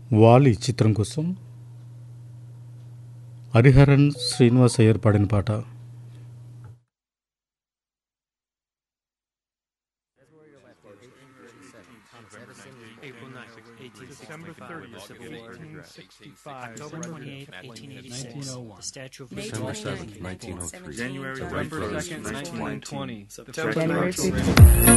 వాలి చిత్రం కోసం హరిహరన్ శ్రీనివాస్ అయ్యర్ పాడిన పాట. December 30th, 1865. October 28th, 1886. 1901. The Statue of May Liberty. December 29th, 7th, 1903. January November 2nd, 2nd, 1920. September January 13th.